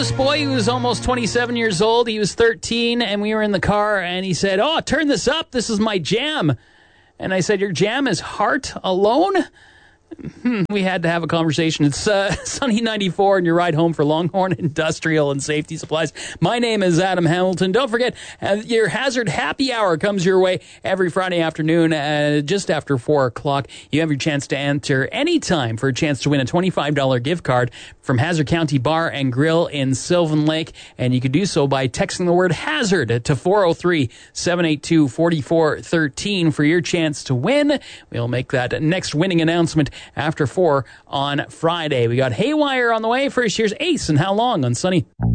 youngest boy, who was almost 27 years old. He was 13, and we were in the car, and he said, "Oh, turn this up. This is my jam." And I said, "Your jam is Heart Alone?" We had to have a conversation. It's Sunny 94 and your ride home for Longhorn Industrial and Safety Supplies. My name is Adam Hamilton. Don't forget, your Hazard Happy Hour comes your way every Friday afternoon just after 4 o'clock. You have your chance to enter anytime for a chance to win a $25 gift card from Hazard County Bar and Grill in Sylvan Lake. And you can do so by texting the word HAZARD to 403-782-4413 for your chance to win. We'll make that next winning announcement after 4 on Friday. We got Haywire on the way. First, here's Ace and How Long on Sunny.